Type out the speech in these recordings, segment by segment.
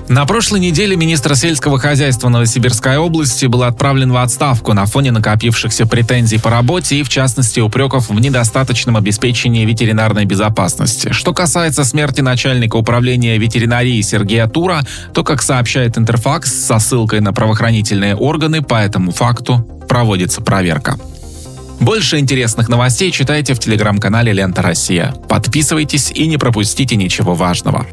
На прошлой неделе министр сельского хозяйства Новосибирской области был отправлен в отставку на фоне накопившихся претензий по работе и, в частности, упреков в недостаточном обеспечении ветеринарной безопасности. Что касается смерти начальника управления ветеринарии Сергея Тура, то, как сообщает Интерфакс со ссылкой на правоохранительные органы, по этому факту проводится проверка. Больше интересных новостей читайте в телеграм-канале «Лента Россия». Подписывайтесь и не пропустите ничего важного.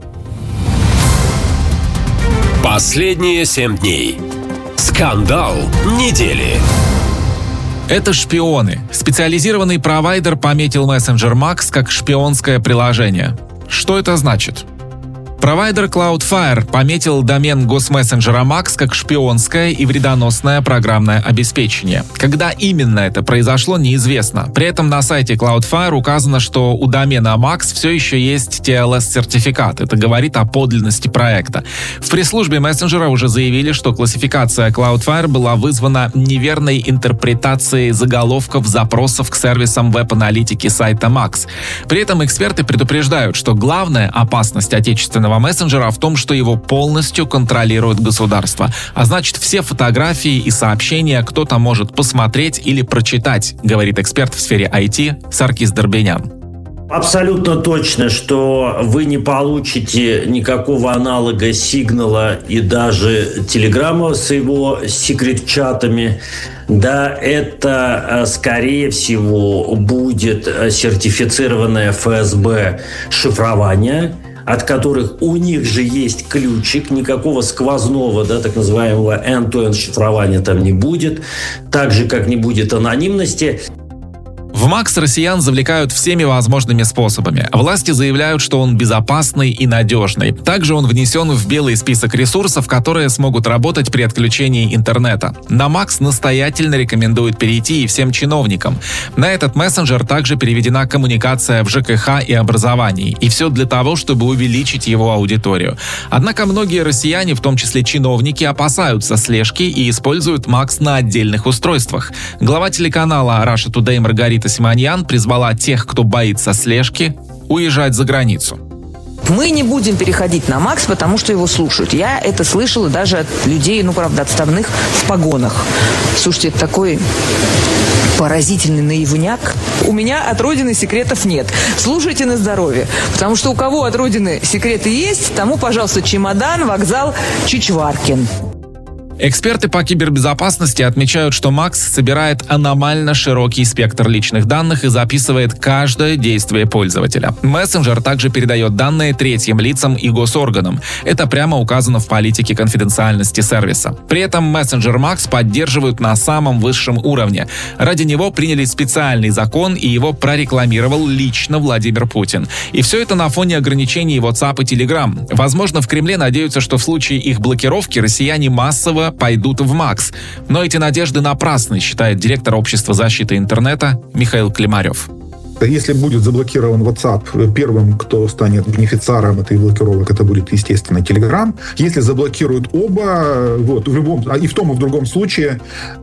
Последние 7 дней. Скандал недели. Это шпионы. Специализированный провайдер пометил мессенджер Max как шпионское приложение. Что это значит? Провайдер Cloudflare пометил домен госмессенджера Max как шпионское и вредоносное программное обеспечение. Когда именно это произошло, неизвестно. При этом на сайте Cloudflare указано, что у домена Max все еще есть TLS-сертификат. Это говорит о подлинности проекта. В пресс-службе мессенджера уже заявили, что классификация Cloudflare была вызвана неверной интерпретацией заголовков запросов к сервисам веб-аналитики сайта Max. При этом эксперты предупреждают, что главная опасность отечественного мессенджера в том, что его полностью контролирует государство. А значит, все фотографии и сообщения кто-то может посмотреть или прочитать, говорит эксперт в сфере IT Саркис Дорбенян. Абсолютно точно, что вы не получите никакого аналога сигнала и даже телеграмма с его секрет-чатами. Да, это, скорее всего, будет сертифицированное ФСБ шифрование, от которых у них же есть ключик, никакого сквозного, да, так называемого end-to-end шифрования там не будет, так же, как не будет анонимности. В Max россиян завлекают всеми возможными способами. Власти заявляют, что он безопасный и надежный. Также он внесен в белый список ресурсов, которые смогут работать при отключении интернета. На Max настоятельно рекомендуют перейти и всем чиновникам. На этот мессенджер также переведена коммуникация в ЖКХ и образовании. И все для того, чтобы увеличить его аудиторию. Однако многие россияне, в том числе чиновники, опасаются слежки и используют Max на отдельных устройствах. Глава телеканала Russia Today Маргарита Симоньян призвала тех, кто боится слежки, уезжать за границу. Мы не будем переходить на Max, потому что его слушают. Я это слышала даже от людей, правда, отставных в погонах. Слушайте, это такой поразительный наивняк. У меня от родины секретов нет. Слушайте на здоровье. Потому что у кого от родины секреты есть, тому, пожалуйста, чемодан, вокзал, Чичваркин. Эксперты по кибербезопасности отмечают, что Max собирает аномально широкий спектр личных данных и записывает каждое действие пользователя. Мессенджер также передает данные третьим лицам и госорганам. Это прямо указано в политике конфиденциальности сервиса. При этом мессенджер Max поддерживают на самом высшем уровне. Ради него приняли специальный закон, и его прорекламировал лично Владимир Путин. И все это на фоне ограничений WhatsApp и Telegram. Возможно, в Кремле надеются, что в случае их блокировки россияне массово пойдут в Max. Но эти надежды напрасны, считает директор Общества защиты интернета Михаил Климарев. Если будет заблокирован WhatsApp, первым, кто станет бенефициаром этой блокировок, это будет, естественно, Telegram. Если заблокируют оба, и в том, и в другом случае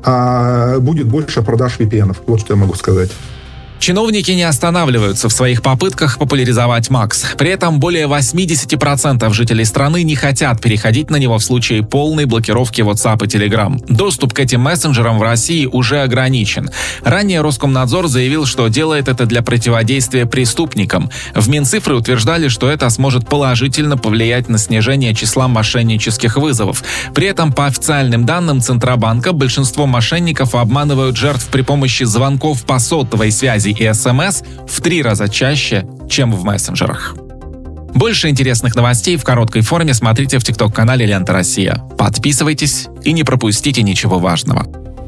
будет больше продаж VPN. Вот что я могу сказать. Чиновники не останавливаются в своих попытках популяризовать Max. При этом более 80% жителей страны не хотят переходить на него в случае полной блокировки WhatsApp и Telegram. Доступ к этим мессенджерам в России уже ограничен. Ранее Роскомнадзор заявил, что делает это для противодействия преступникам. В Минцифры утверждали, что это сможет положительно повлиять на снижение числа мошеннических вызовов. При этом, по официальным данным Центробанка, большинство мошенников обманывают жертв при помощи звонков по сотовой связи и СМС в 3 раза чаще, чем в мессенджерах. Больше интересных новостей в короткой форме смотрите в ТикТок-канале «Лента Россия». Подписывайтесь и не пропустите ничего важного.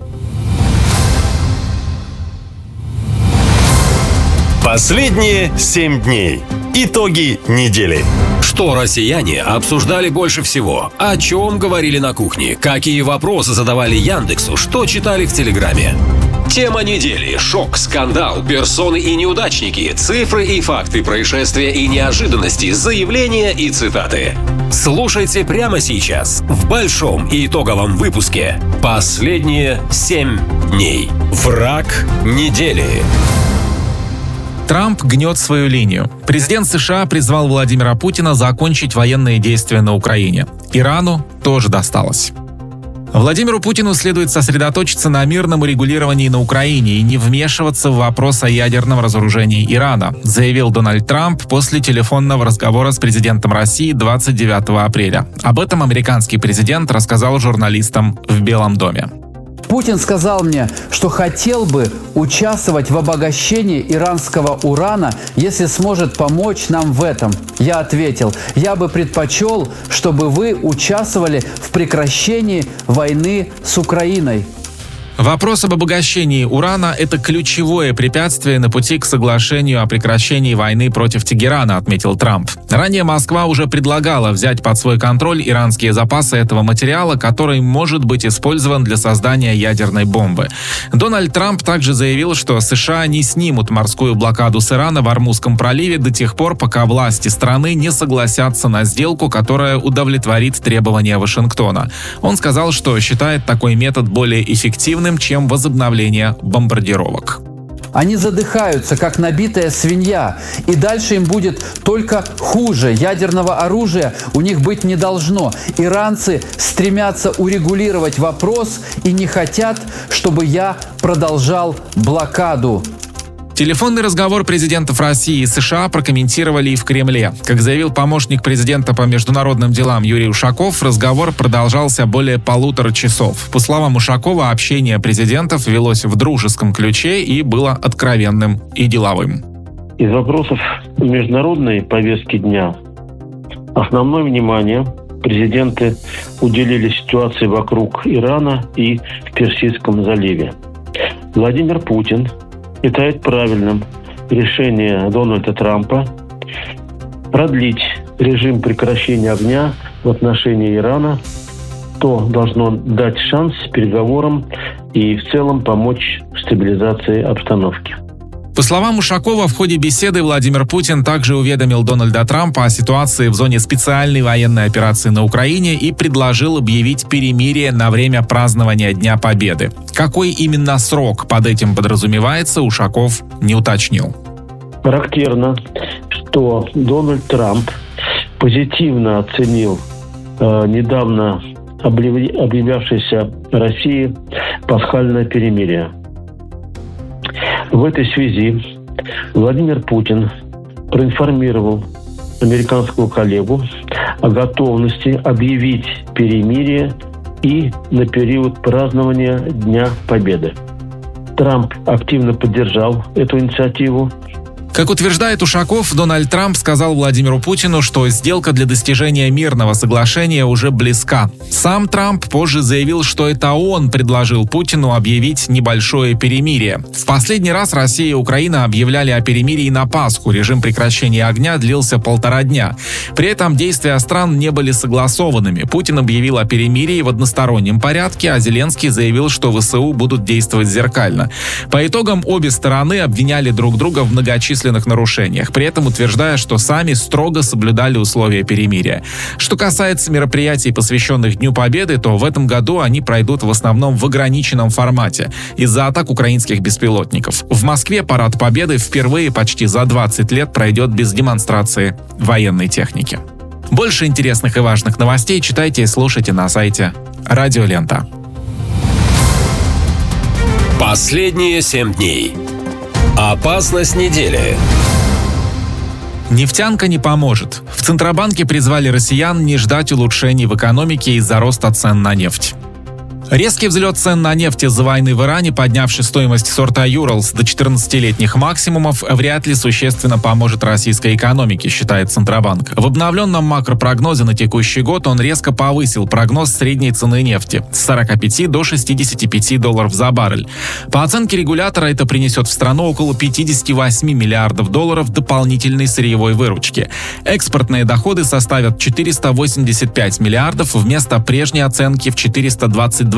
Последние 7 дней. Итоги недели. Что россияне обсуждали больше всего? О чем говорили на кухне? Какие вопросы задавали Яндексу? Что читали в Телеграме? Тема недели. Шок, скандал, персоны и неудачники, цифры и факты, происшествия и неожиданности, заявления и цитаты. Слушайте прямо сейчас в большом и итоговом выпуске «Последние 7 дней». Враг недели. Трамп гнет свою линию. Президент США призвал Владимира Путина закончить военные действия на Украине. Ирану тоже досталось. Владимиру Путину следует сосредоточиться на мирном урегулировании на Украине и не вмешиваться в вопрос о ядерном разоружении Ирана, заявил Дональд Трамп после телефонного разговора с президентом России 29 апреля. Об этом американский президент рассказал журналистам в Белом доме. Путин сказал мне, что хотел бы участвовать в обогащении иранского урана, если сможет помочь нам в этом. Я ответил, я бы предпочел, чтобы вы участвовали в прекращении войны с Украиной. Вопрос об обогащении урана – это ключевое препятствие на пути к соглашению о прекращении войны против Тегерана, отметил Трамп. Ранее Москва уже предлагала взять под свой контроль иранские запасы этого материала, который может быть использован для создания ядерной бомбы. Дональд Трамп также заявил, что США не снимут морскую блокаду с Ирана в Ормузском проливе до тех пор, пока власти страны не согласятся на сделку, которая удовлетворит требования Вашингтона. Он сказал, что считает такой метод более эффективным, чем возобновление бомбардировок. Они задыхаются, как набитая свинья, и дальше им будет только хуже. Ядерного оружия у них быть не должно. Иранцы стремятся урегулировать вопрос и не хотят, чтобы я продолжал блокаду. Телефонный разговор президентов России и США прокомментировали и в Кремле. Как заявил помощник президента по международным делам Юрий Ушаков, разговор продолжался более 1,5 часов. По словам Ушакова, общение президентов велось в дружеском ключе и было откровенным и деловым. Из вопросов международной повестки дня основное внимание президенты уделили ситуации вокруг Ирана и в Персидском заливе. Владимир Путин считает правильным решение Дональда Трампа продлить режим прекращения огня в отношении Ирана, то должно дать шанс переговорам и в целом помочь в стабилизации обстановки. По словам Ушакова, в ходе беседы Владимир Путин также уведомил Дональда Трампа о ситуации в зоне специальной военной операции на Украине и предложил объявить перемирие на время празднования Дня Победы. Какой именно срок под этим подразумевается, Ушаков не уточнил. Характерно, что Дональд Трамп позитивно оценил недавно объявившееся России пасхальное перемирие. В этой связи Владимир Путин проинформировал американского коллегу о готовности объявить перемирие и на период празднования Дня Победы. Трамп активно поддержал эту инициативу. Как утверждает Ушаков, Дональд Трамп сказал Владимиру Путину, что сделка для достижения мирного соглашения уже близка. Сам Трамп позже заявил, что это он предложил Путину объявить небольшое перемирие. В последний раз Россия и Украина объявляли о перемирии на Пасху. Режим прекращения огня длился 1,5 дня. При этом действия стран не были согласованными. Путин объявил о перемирии в одностороннем порядке, а Зеленский заявил, что ВСУ будут действовать зеркально. По итогам обе стороны обвиняли друг друга в многочисленных нарушениях, при этом утверждая, что сами строго соблюдали условия перемирия. Что касается мероприятий, посвященных Дню Победы, то в этом году они пройдут в основном в ограниченном формате из-за атак украинских беспилотников. В Москве парад Победы впервые почти за 20 лет пройдет без демонстрации военной техники. Больше интересных и важных новостей читайте и слушайте на сайте Радио Лента. Последние 7 дней. Опасность недели. Нефтянка не поможет. В Центробанке призвали россиян не ждать улучшений в экономике из-за роста цен на нефть. Резкий взлет цен на нефть из-за войны в Иране, поднявший стоимость сорта Urals до 14-летних максимумов, вряд ли существенно поможет российской экономике, считает Центробанк. В обновленном макропрогнозе на текущий год он резко повысил прогноз средней цены нефти с 45 до $65 за баррель. По оценке регулятора, это принесет в страну около $58 миллиардов дополнительной сырьевой выручки. Экспортные доходы составят 485 миллиардов вместо прежней оценки в 422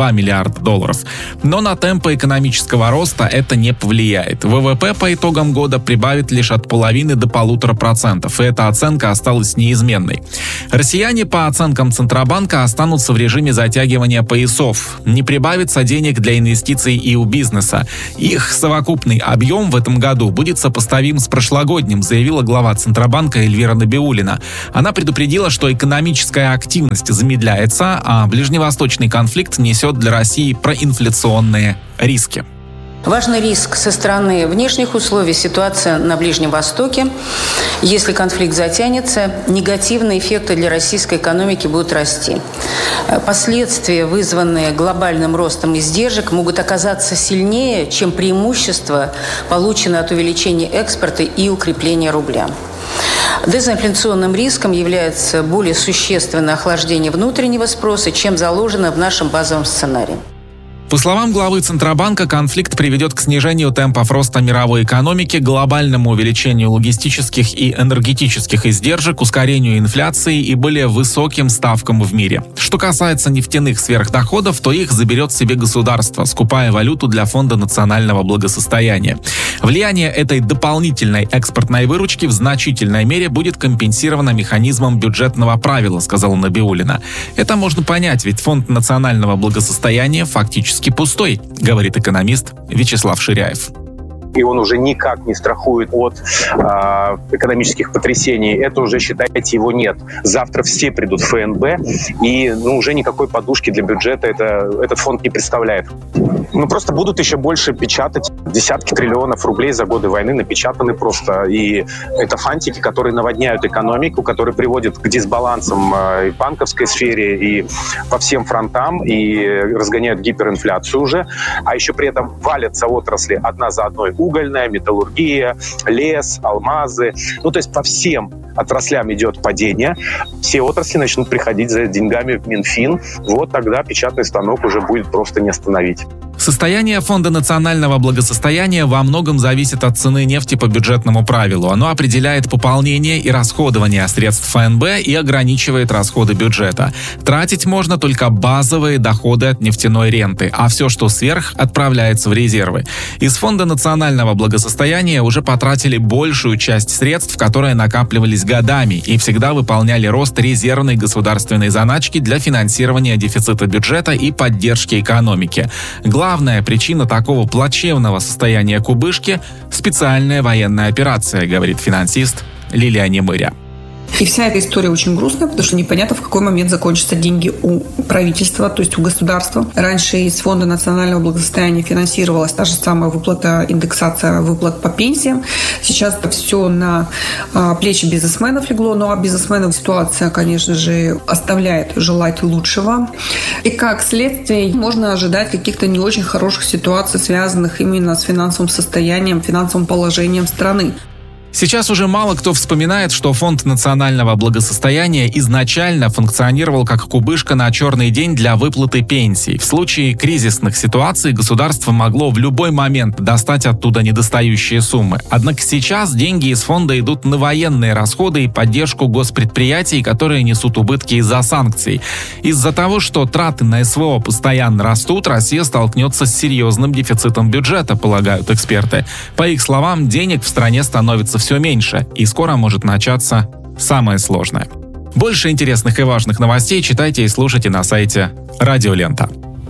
$2 миллиарда. Но на темпы экономического роста это не повлияет. ВВП по итогам года прибавит лишь от 0,5 до 1,5%, и эта оценка осталась неизменной. Россияне, по оценкам Центробанка, останутся в режиме затягивания поясов. Не прибавится денег для инвестиций и у бизнеса. Их совокупный объем в этом году будет сопоставим с прошлогодним, заявила глава Центробанка Эльвира Набиуллина. Она предупредила, что экономическая активность замедляется, а ближневосточный конфликт несет для России проинфляционные риски. Важный риск со стороны внешних условий — ситуация на Ближнем Востоке. Если конфликт затянется, негативные эффекты для российской экономики будут расти. Последствия, вызванные глобальным ростом издержек, могут оказаться сильнее, чем преимущества, полученные от увеличения экспорта и укрепления рубля. Дезинфляционным риском является более существенное охлаждение внутреннего спроса, чем заложено в нашем базовом сценарии. По словам главы Центробанка, конфликт приведет к снижению темпов роста мировой экономики, глобальному увеличению логистических и энергетических издержек, ускорению инфляции и более высоким ставкам в мире. Что касается нефтяных сверхдоходов, то их заберет себе государство, скупая валюту для Фонда национального благосостояния. Влияние этой дополнительной экспортной выручки в значительной мере будет компенсировано механизмом бюджетного правила, сказала Набиуллина. Это можно понять, ведь Фонд национального благосостояния фактически пустой, говорит экономист Вячеслав Ширяев. И он уже никак не страхует от экономических потрясений. Это уже, считайте, его нет. Завтра все придут в ФНБ, и уже никакой подушки для бюджета этот фонд не представляет. Просто будут еще больше печатать. Десятки триллионов рублей за годы войны напечатаны просто. И это фантики, которые наводняют экономику, которые приводят к дисбалансам и в банковской сфере, и по всем фронтам, и разгоняют гиперинфляцию уже. А еще при этом валятся отрасли одна за одной. Угольная, металлургия, лес, алмазы. То есть по всем отраслям идет падение. Все отрасли начнут приходить за деньгами в Минфин. Тогда печатный станок уже будет просто не остановить. Состояние Фонда национального благосостояния во многом зависит от цены нефти по бюджетному правилу. Оно определяет пополнение и расходование средств ФНБ и ограничивает расходы бюджета. Тратить можно только базовые доходы от нефтяной ренты, а все, что сверх, отправляется в резервы. Из Фонда национального благосостояния уже потратили большую часть средств, которые накапливались годами и всегда выполняли рост резервной государственной заначки для финансирования дефицита бюджета и поддержки экономики. Главная причина такого плачевного состояния кубышки – специальная военная операция, говорит финансист Лилия Немыря. И вся эта история очень грустная, потому что непонятно, в какой момент закончатся деньги у правительства, то есть у государства. Раньше из Фонда национального благосостояния финансировалась та же самая выплата, индексация выплат по пенсиям. Сейчас это все на плечи бизнесменов легло, а бизнесменов ситуация, конечно же, оставляет желать лучшего. И как следствие можно ожидать каких-то не очень хороших ситуаций, связанных именно с финансовым состоянием, финансовым положением страны. Сейчас уже мало кто вспоминает, что Фонд национального благосостояния изначально функционировал как кубышка на черный день для выплаты пенсий. В случае кризисных ситуаций государство могло в любой момент достать оттуда недостающие суммы. Однако сейчас деньги из фонда идут на военные расходы и поддержку госпредприятий, которые несут убытки из-за санкций. Из-за того, что траты на СВО постоянно растут, Россия столкнется с серьезным дефицитом бюджета, полагают эксперты. По их словам, денег в стране становится все меньше, и скоро может начаться самое сложное. Больше интересных и важных новостей читайте и слушайте на сайте Радио Лента.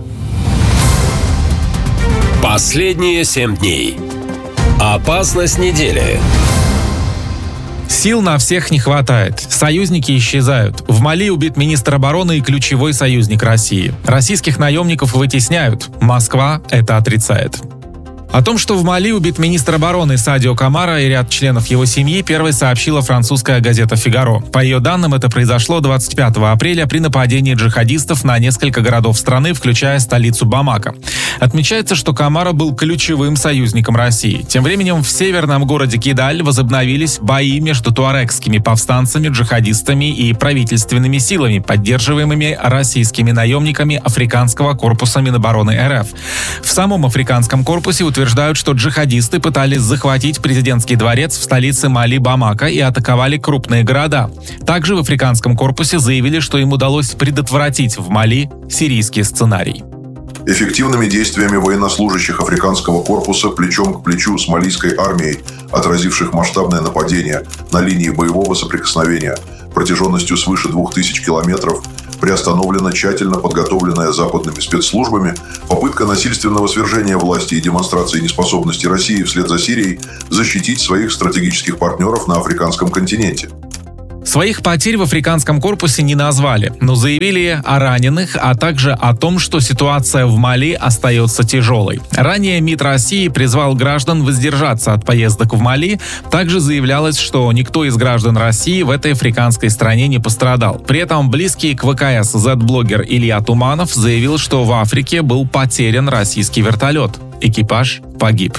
Последние 7 дней. Опасность недели. Сил на всех не хватает. Союзники исчезают. В Мали убит министр обороны и ключевой союзник России. Российских наемников вытесняют. Москва это отрицает. О том, что в Мали убит министр обороны Садио Камара и ряд членов его семьи, первой сообщила французская газета «Фигаро». По ее данным, это произошло 25 апреля при нападении джихадистов на несколько городов страны, включая столицу Бамако. Отмечается, что Камара был ключевым союзником России. Тем временем в северном городе Кидаль возобновились бои между туарегскими повстанцами, джихадистами и правительственными силами, поддерживаемыми российскими наемниками Африканского корпуса Минобороны РФ. В самом Африканском корпусе утверждают, что джихадисты пытались захватить президентский дворец в столице Мали Бамако и атаковали крупные города. Также в Африканском корпусе заявили, что им удалось предотвратить в Мали сирийский сценарий. эффективными действиями военнослужащих африканского корпуса плечом к плечу с малийской армией, отразивших масштабное нападение на линии боевого соприкосновения протяженностью свыше 2000 километров, приостановлена тщательно подготовленная западными спецслужбами попытка насильственного свержения власти и демонстрации неспособности России вслед за Сирией защитить своих стратегических партнеров на африканском континенте. Своих потерь в африканском корпусе не назвали, но заявили о раненых, а также о том, что ситуация в Мали остается тяжелой. Ранее МИД России призвал граждан воздержаться от поездок в Мали. Также заявлялось, что никто из граждан России в этой африканской стране не пострадал. При этом близкий к ВКС Z-блогер Илья Туманов заявил, что в Африке был потерян российский вертолет. Экипаж погиб.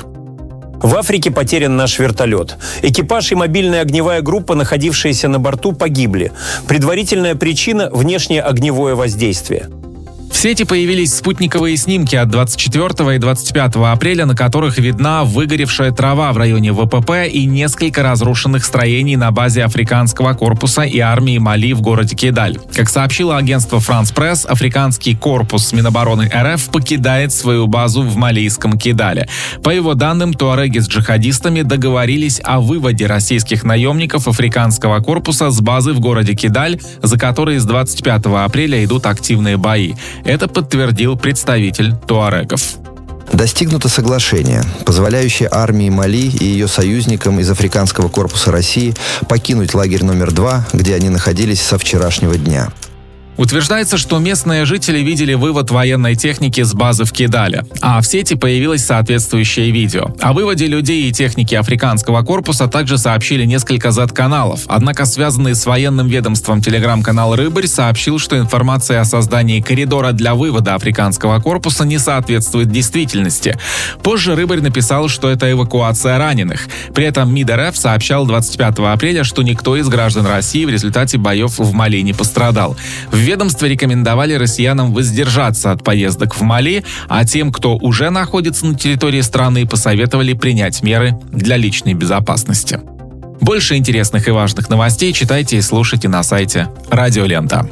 В Африке потерян наш вертолет. Экипаж и мобильная огневая группа, находившиеся на борту, погибли. Предварительная причина – внешнее огневое воздействие. В сети появились спутниковые снимки от 24 и 25 апреля, на которых видна выгоревшая трава в районе ВПП и несколько разрушенных строений на базе африканского корпуса и армии Мали в городе Кидаль. Как сообщило агентство France Press, африканский корпус Минобороны РФ покидает свою базу в малийском Кидале. По его данным, туареги с джихадистами договорились о выводе российских наемников африканского корпуса с базы в городе Кидаль, за которой с 25 апреля идут активные бои. Это подтвердил представитель туарегов. Достигнуто соглашение, позволяющее армии Мали и ее союзникам из Африканского корпуса России покинуть лагерь номер 2, где они находились со вчерашнего дня. Утверждается, что местные жители видели вывод военной техники с базы в Кидале, а в сети появилось соответствующее видео. О выводе людей и техники африканского корпуса также сообщили несколько Z-каналов. Однако связанный с военным ведомством телеграм-канал «Рыбарь» сообщил, что информация о создании коридора для вывода африканского корпуса не соответствует действительности. Позже «Рыбарь» написал, что это эвакуация раненых. При этом МИД РФ сообщал 25 апреля, что никто из граждан России в результате боев в Мали не пострадал. В ведомстве рекомендовали россиянам воздержаться от поездок в Мали, а тем, кто уже находится на территории страны, посоветовали принять меры для личной безопасности. Больше интересных и важных новостей читайте и слушайте на сайте Радио Лента.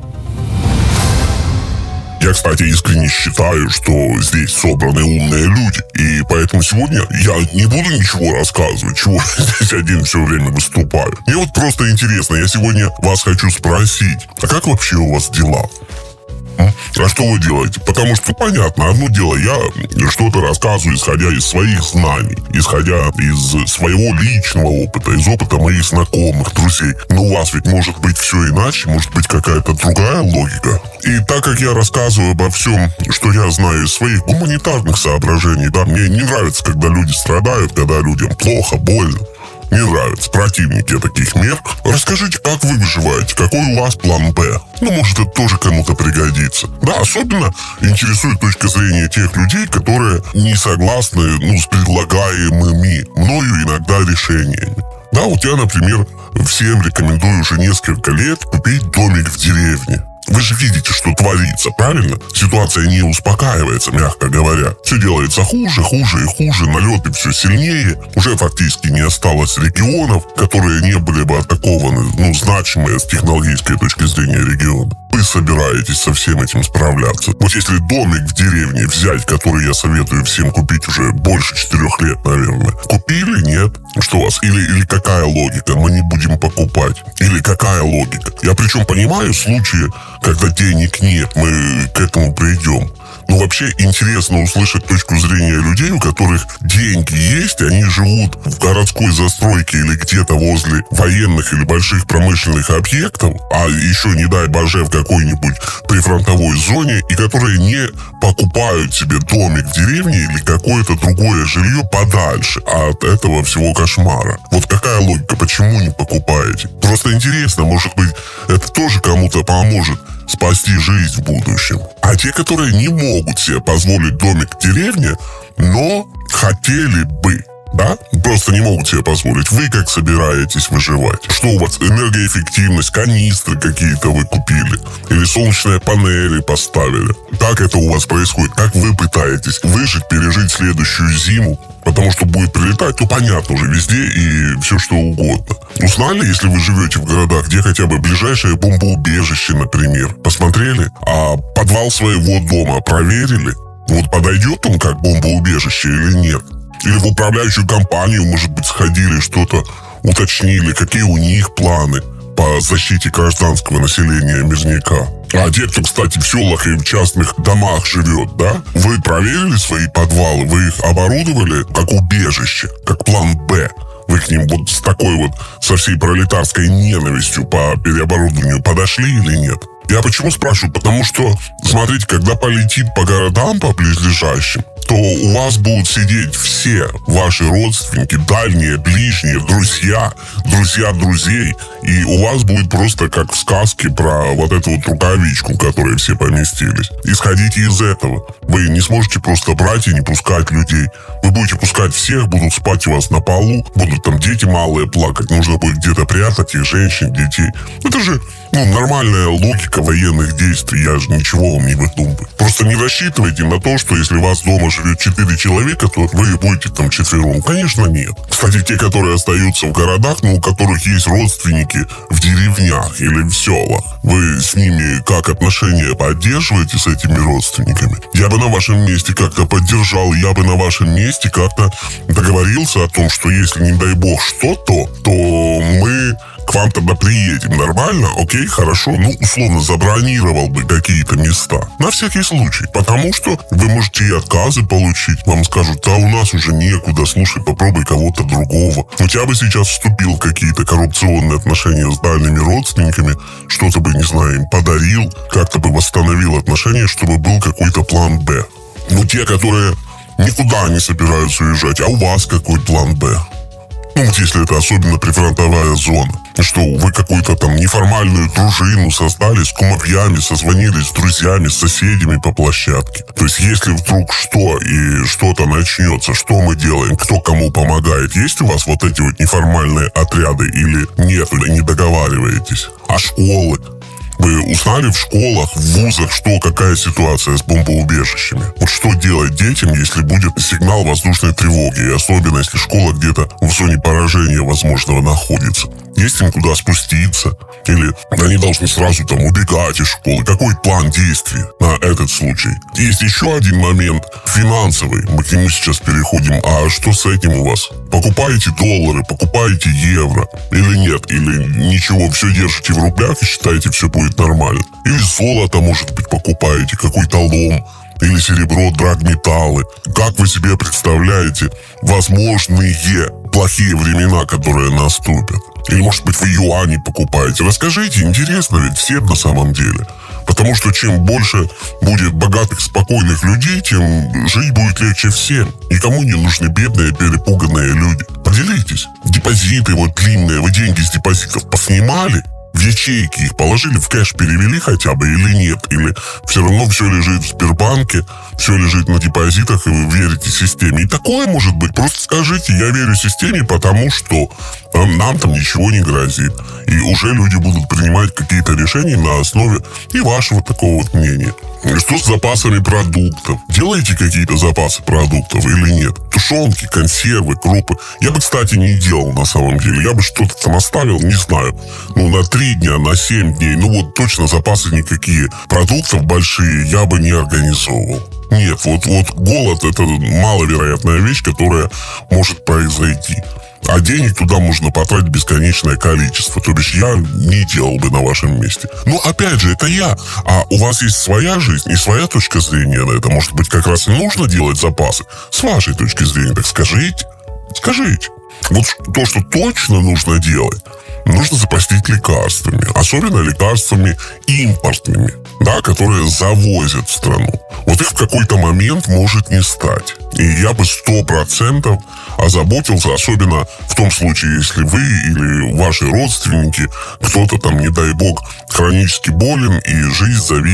Я, кстати, искренне считаю, что здесь собраны умные люди, и поэтому сегодня я не буду ничего рассказывать, чего здесь один все время выступаю. Мне вот просто интересно, я сегодня вас хочу спросить, а как вообще у вас дела? А что вы делаете? Потому что, понятно, одно дело, я что-то рассказываю, исходя из своих знаний, исходя из своего личного опыта, из опыта моих знакомых, друзей. Но у вас ведь может быть все иначе, может быть какая-то другая логика. И так как я рассказываю обо всем, что я знаю из своих гуманитарных соображений, да, мне не нравится, когда люди страдают, когда людям плохо, больно. Не нравятся противники таких мер. Расскажите, как вы выживаете, какой у вас план «Б». Ну, может, это тоже кому-то пригодится. Да, особенно интересует точка зрения тех людей, которые не согласны, с предлагаемыми мною иногда решениями. Да, вот я, например, всем рекомендую уже несколько лет купить домик в деревне. Вы же видите, что творится, правильно? Ситуация не успокаивается, мягко говоря. Все делается хуже, хуже и хуже, налеты все сильнее. Уже фактически не осталось регионов, которые не были бы атакованы, значимые с технологической точки зрения региона. Вы собираетесь со всем этим справляться. Вот если домик в деревне взять, который я советую всем купить уже больше 4 лет, наверное. Купили? Нет. Что у вас? Или какая логика? Мы не будем покупать. Или какая логика? Я причем понимаю случаи, когда денег нет, мы к этому придем. Но вообще интересно услышать точку зрения людей, у которых деньги есть, они живут в городской застройке или где-то возле военных или больших промышленных объектов, а еще, не дай боже, в какой-нибудь прифронтовой зоне, и которые не покупают себе домик в деревне или какое-то другое жилье подальше от этого всего кошмара. Вот какая логика, почему не покупаете? Просто интересно, может быть, это тоже кому-то поможет спасти жизнь в будущем. А те, которые не могут себе позволить домик в деревне, но хотели бы, да, просто не могут себе позволить. Вы как собираетесь выживать? Что у вас? Энергоэффективность, канистры какие-то вы купили? Или солнечные панели поставили. Как это у вас происходит? Как вы пытаетесь выжить, пережить следующую зиму? Потому что будет прилетать, то понятно уже везде и все что угодно. Узнали, если вы живете в городах, где хотя бы ближайшее бомбоубежище, например? Посмотрели? А подвал своего дома проверили? Вот подойдет он как бомбоубежище или нет? Или в управляющую компанию, может быть, сходили, что-то уточнили, какие у них планы по защите гражданского населения мирника. А те, кто, кстати, в селах и в частных домах живет, да? Вы проверили свои подвалы? Вы их оборудовали как убежище, как план «Б»? Вы к ним вот с такой вот, со всей пролетарской ненавистью по переоборудованию подошли или нет? Я почему спрашиваю? Потому что, смотрите, когда полетит по городам, по близлежащим, то у вас будут сидеть все ваши родственники, дальние, ближние, друзья друзей, и у вас будет просто как в сказке про вот эту вот рукавичку, в которой все поместились. Исходите из этого. Вы не сможете просто брать и не пускать людей. Вы будете пускать всех, будут спать у вас на полу, будут там дети малые плакать, нужно будет где-то прятать их, женщин, детей. Это же нормальная логика военных действий, я же ничего вам не выдумываю. Просто не рассчитывайте на то, что если у вас дома живет 4 человека, то вы будете там 4. Конечно, нет. Кстати, те, которые остаются в городах, у которых есть родственники в деревнях или в селах, вы с ними как отношения поддерживаете с этими родственниками? Я бы на вашем месте как-то поддержал, я бы на вашем месте как-то договорился о том, что если, не дай бог, что-то, то мы к вам тогда приедем. Нормально? Окей, хорошо. Условно, забронировал бы какие-то места. На всякий случай. Потому что вы можете и отказы получить. Вам скажут, у нас уже некуда, слушай, попробуй кого-то другого. У тебя бы сейчас вступил в какие-то коррупционные отношения с дальними родственниками, что-то бы, не знаю, им подарил, как-то бы восстановил отношения, чтобы был какой-то план «Б». Те, которые никуда не собираются уезжать, а у вас какой план «Б»? Если это особенно прифронтовая зона. Что, вы какую-то там неформальную дружину создали, с кумовьями созвонились, с друзьями, с соседями по площадке. То есть, если вдруг что и что-то начнется, что мы делаем, кто кому помогает? Есть у вас вот эти вот неформальные отряды или нет, или не договариваетесь? А школы? Вы узнали в школах, в вузах, какая ситуация с бомбоубежищами? Вот что делать детям, если будет сигнал воздушной тревоги, и особенно если школа где-то в зоне поражения возможного находится? Есть им куда спуститься? Или они должны сразу там убегать из школы? Какой план действий на этот случай? Есть еще один момент финансовый, мы к нему сейчас переходим. А что с этим у вас? Покупаете доллары, покупаете евро или нет? Или ничего, все держите в рублях и считаете, все будет нормально? Или золото, может быть, покупаете, какой-то лом, или серебро, драгметаллы? Как вы себе представляете возможные плохие времена, которые наступят? Или, может быть, вы юани покупаете? Расскажите, интересно ведь всем на самом деле. Потому что чем больше будет богатых, спокойных людей, тем жить будет легче всем. Никому не нужны бедные, перепуганные люди. Поделитесь. Депозиты длинные, вы деньги с депозитов поснимали? В ячейки их положили, в кэш перевели хотя бы или нет? Или все равно все лежит в Сбербанке, все лежит на депозитах, и вы верите системе? И такое может быть. Просто скажите, я верю системе, потому что нам там ничего не грозит. И уже люди будут принимать какие-то решения на основе и вашего такого мнения. Что с запасами продуктов? Делаете какие-то запасы продуктов или нет? Тушенки, консервы, крупы. Я бы, кстати, не делал на самом деле. Я бы что-то там оставил, не знаю. На 3 дня, на 7 дней. Точно запасы никакие. Продуктов большие я бы не организовывал. Нет, вот голод — это маловероятная вещь, которая может произойти. А денег туда можно потратить бесконечное количество. То бишь я не делал бы на вашем месте. Опять же, это я. А у вас есть своя жизнь и своя точка зрения на это. Может быть, как раз и нужно делать запасы? С вашей точки зрения, так скажите. Скажите. Вот то, что точно нужно делать, нужно запастить лекарствами. Особенно лекарствами импортными, которые завозят в страну. Вот их в какой-то момент может не стать. И я бы 100% озаботился, особенно в том случае, если вы или ваши родственники, кто-то там, не дай бог, хронически болен, и жизнь зависит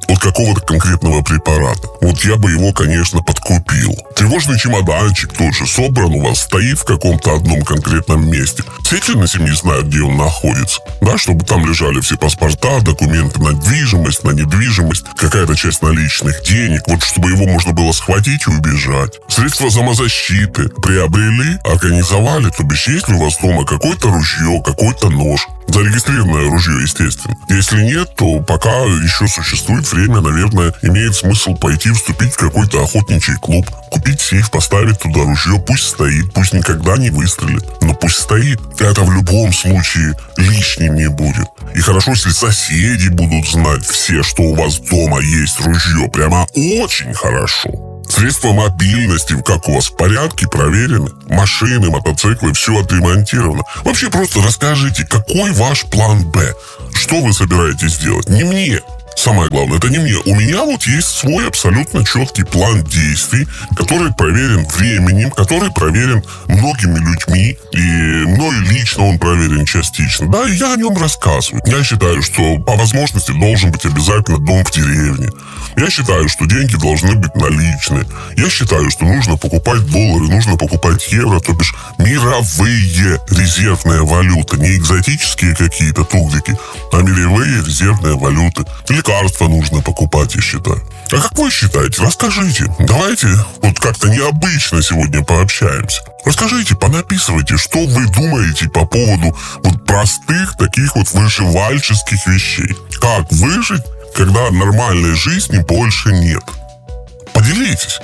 вот какого-то конкретного препарата, вот я бы его, конечно, подкупил. Тревожный чемоданчик тот же собран у вас, стоит в каком-то одном конкретном месте. Все члены семьи знают, где он находится, да, чтобы там лежали все паспорта, документы на движимость, на недвижимость, какая-то часть наличных денег, вот чтобы его можно было схватить и убежать. Средства самозащиты приобрели, организовали, то бишь есть ли у вас дома какое-то ружье, какой-то нож, зарегистрированное ружье, естественно. Если нет, то пока еще существует время, наверное, имеет смысл пойти вступить в какой-то охотничий клуб, купить сейф, поставить туда ружье, пусть стоит, пусть никогда не выстрелит, но пусть стоит. Это в любом случае лишним не будет. И хорошо, если соседи будут знать все, что у вас дома есть ружье, прямо очень хорошо. Средства мобильности, как у вас, в порядке, проверены? Машины, мотоциклы, все отремонтировано. Вообще просто расскажите, какой ваш план «Б»? Что вы собираетесь делать? Не мне. Самое главное, это не мне. У меня вот есть свой абсолютно четкий план действий, который проверен временем, который проверен многими людьми, и мною лично он проверен частично. Да, и я о нем рассказываю. Я считаю, что по возможности должен быть обязательно дом в деревне. Я считаю, что деньги должны быть наличные. Я считаю, что нужно покупать доллары, нужно покупать евро, то бишь мировые резервные валюты, не экзотические какие-то тугрики, а мировые резервные валюты. Лекарства нужно покупать, я считаю. А как вы считаете? Расскажите. Давайте вот как-то необычно сегодня пообщаемся. Расскажите, понаписывайте, что вы думаете по поводу вот простых таких вот выживальческих вещей. Как выжить, когда нормальной жизни больше нет? Поделитесь.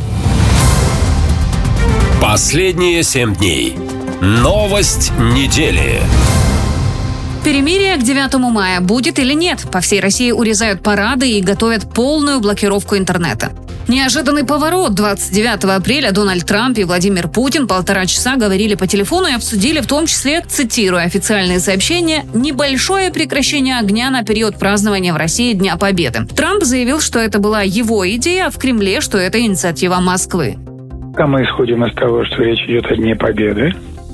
Последние 7 дней. Новость недели. Перемирие к 9 мая будет или нет? По всей России урезают парады и готовят полную блокировку интернета. Неожиданный поворот. 29 апреля Дональд Трамп и Владимир Путин 1,5 часа говорили по телефону и обсудили в том числе, цитируя официальные сообщения, небольшое прекращение огня на период празднования в России Дня Победы. Трамп заявил, что это была его идея, а в Кремле, что это инициатива Москвы. Мы исходим из того, что речь идет о Дне Победы,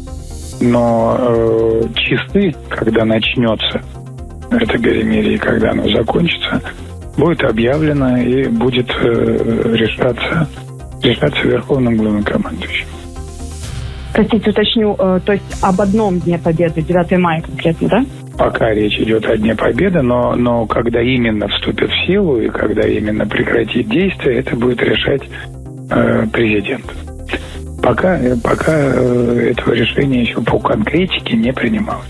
но часы, когда начнется это перемирие, когда оно закончится, будет объявлено и будет решаться Верховным Главнокомандующим. Простите, уточню, то есть об одном Дне Победы, 9 мая конкретно, да? Пока речь идет о Дне Победы, но когда именно вступит в силу и когда именно прекратит действие, это будет решать президент. Пока этого решения еще по конкретике не принималось.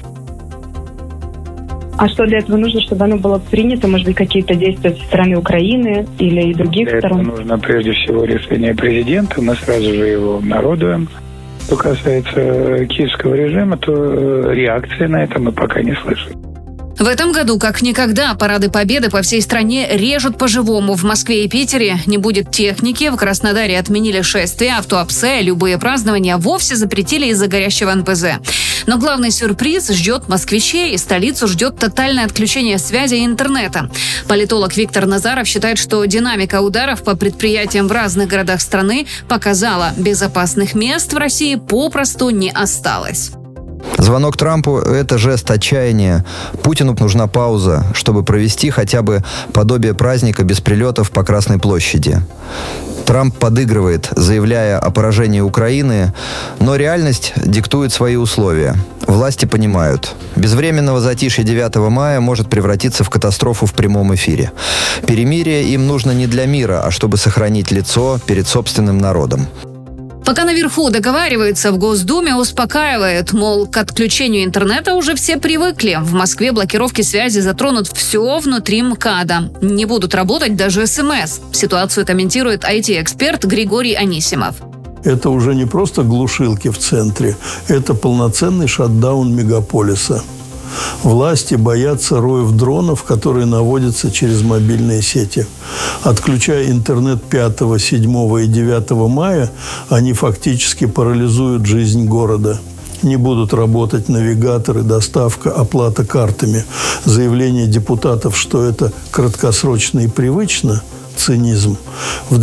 А что для этого нужно, чтобы оно было принято? Может быть, какие-то действия со стороны Украины или и других сторон? Для этого нужно прежде всего решение президента. Мы сразу же его обнародуем. Что касается киевского режима, то реакции на это мы пока не слышим. В этом году, как никогда, парады Победы по всей стране режут по-живому. В Москве и Питере не будет техники, в Краснодаре отменили шествия, а в Туапсе любые празднования вовсе запретили из-за горящего НПЗ. Но главный сюрприз ждет москвичей, и столицу ждет тотальное отключение связи и интернета. Политолог Виктор Назаров считает, что динамика ударов по предприятиям в разных городах страны показала, безопасных мест в России попросту не осталось. Звонок Трампу – это жест отчаяния. Путину нужна пауза, чтобы провести хотя бы подобие праздника без прилетов по Красной площади. Трамп подыгрывает, заявляя о поражении Украины, но реальность диктует свои условия. Власти понимают, безвременного затишья 9 мая может превратиться в катастрофу в прямом эфире. Перемирие им нужно не для мира, а чтобы сохранить лицо перед собственным народом. Пока наверху договариваются, в Госдуме успокаивают, мол, к отключению интернета уже все привыкли. В Москве блокировки связи затронут все внутри МКАДа. Не будут работать даже СМС. Ситуацию комментирует IT-эксперт Григорий Анисимов. Это уже не просто глушилки в центре, это полноценный шатдаун мегаполиса. Власти боятся роев дронов, которые наводятся через мобильные сети. Отключая интернет 5, 7 и 9 мая, они фактически парализуют жизнь города. Не будут работать навигаторы, доставка, оплата картами. Заявление депутатов, что это краткосрочно и привычно – цинизм. В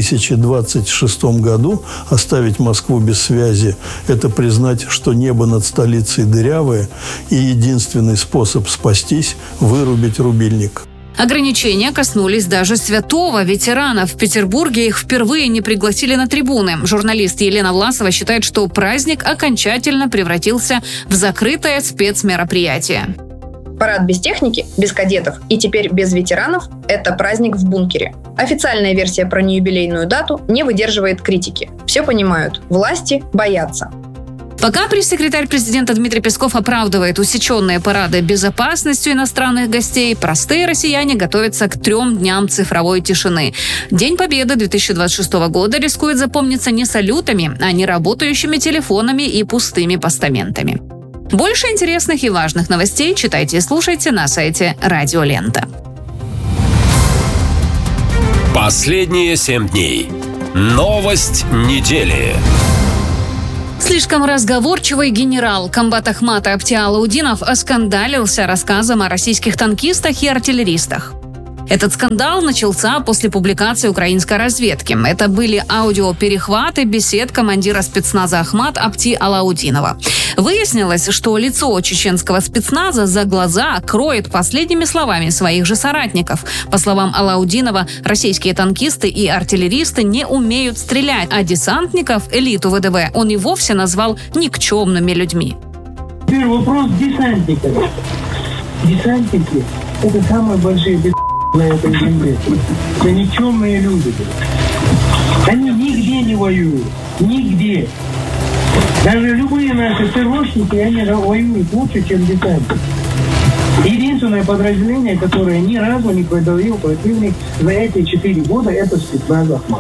2026 году оставить Москву без связи – это признать, что небо над столицей дырявое, и единственный способ спастись – вырубить рубильник. Ограничения коснулись даже святого ветерана. В Петербурге их впервые не пригласили на трибуны. Журналист Елена Власова считает, что праздник окончательно превратился в закрытое спецмероприятие. Парад без техники, без кадетов и теперь без ветеранов – это праздник в бункере. Официальная версия про неюбилейную дату не выдерживает критики. Все понимают, власти боятся. Пока пресс-секретарь президента Дмитрий Песков оправдывает усеченные парады безопасностью иностранных гостей, простые россияне готовятся к 3 дням цифровой тишины. День Победы 2026 года рискует запомниться не салютами, а не работающими телефонами и пустыми постаментами. Больше интересных и важных новостей читайте и слушайте на сайте Радио Лента. Последние 7 дней. Новость недели. Слишком разговорчивый генерал комбат Ахмата Апти Алаудинов оскандалился рассказом о российских танкистах и артиллеристах. Этот скандал начался после публикации украинской разведки. Это были аудиоперехваты бесед командира спецназа Ахмат Апти Алаудинова. Выяснилось, что лицо чеченского спецназа за глаза кроет последними словами своих же соратников. По словам Алаудинова, российские танкисты и артиллеристы не умеют стрелять, а десантников, элиту ВДВ, он и вовсе назвал никчемными людьми. Теперь вопрос десантников. Десантники – это самые большие на этой земле. Это никчемные люди. Они нигде не воюют. Нигде. Даже любые наши ТРОшники, они воюют лучше, чем десантники. Единственное подразделение, которое ни разу не подавил противник за эти 4 года, это спецназ Ахмат.